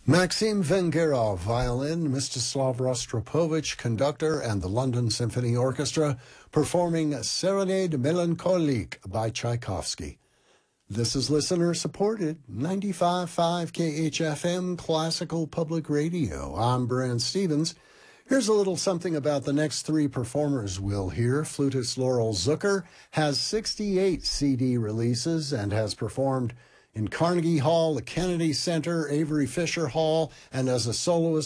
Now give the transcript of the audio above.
Maxim Vengerov, violin, Mstislav Rostropovich, conductor, and the London Symphony Orchestra performing Serenade Melancholique by Tchaikovsky. This is listener-supported 95.5 KHFM Classical Public Radio. I'm Brent Stevens. Here's a little something about the next three performers we'll hear. Flutist Laurel Zucker has 68 CD releases and has performed in Carnegie Hall, the Kennedy Center, Avery Fisher Hall, and as a soloist